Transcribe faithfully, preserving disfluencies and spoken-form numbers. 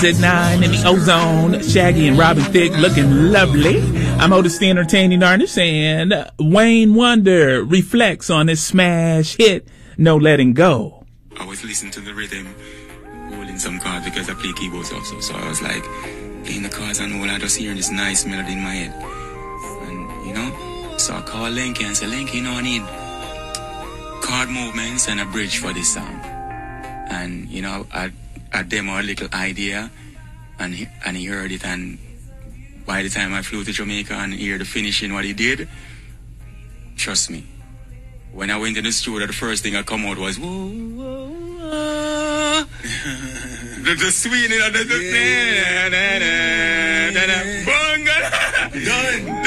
Tuesdays at nine in the Ozone. Shaggy and Robin Thicke looking lovely. I'm Otis the Entertaining Artist, and Wayne Wonder reflects on his smash hit, No Letting Go. I was listening to the rhythm, holding some chords because I play keyboards also. So I was like, playing the chords and all, I just hearing this nice melody in my head. And, you know, so I called Lenky and said, Lenky, you know, I need chord movements and a bridge for this song. And, you know, I, I demo a little idea, and he, and he heard it, and by the time I flew to Jamaica and hear the finishing, what he did, trust me, when I went in the studio, the first thing I come out was, whoa, whoa, whoa. the, the swinging of the, the, yeah. da, da, da, da, da, da, da, da, da, da, da, da, da, da, da, da, da, da,